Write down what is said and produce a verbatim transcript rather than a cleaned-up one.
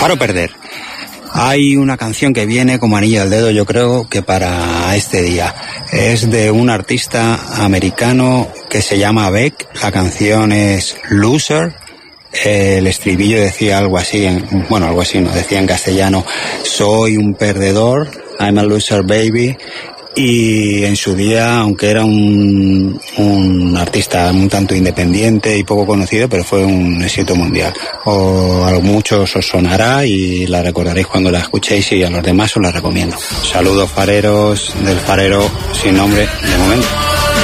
triunfar o perder. Hay una canción que viene como anillo al dedo, yo creo que para este día. Es de un artista americano que se llama Beck. La canción es Loser. El estribillo decía algo así, en, bueno, algo así, no, decía en castellano, soy un perdedor, I'm a loser baby. Y en su día, aunque era un, un artista un tanto independiente y poco conocido, pero fue un éxito mundial. O a muchos os sonará y la recordaréis cuando la escuchéis, y a los demás os la recomiendo. Saludos fareros del farero sin nombre de momento.